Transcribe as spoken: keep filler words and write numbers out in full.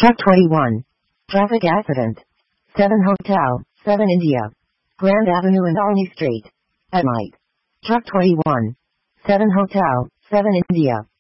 Truck twenty-one. Traffic accident. seven Hotel, seven India. Grand Avenue and Olney Street. At night. Truck twenty-one. seven Hotel, seven India.